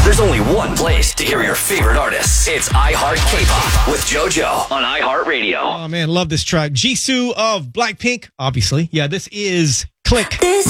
There's only one place to hear your favorite artists. It's iHeart K-Pop with JoJo on iHeartRadio. Oh, man, love this track. Jisoo of Blackpink, obviously. Yeah, this is Click.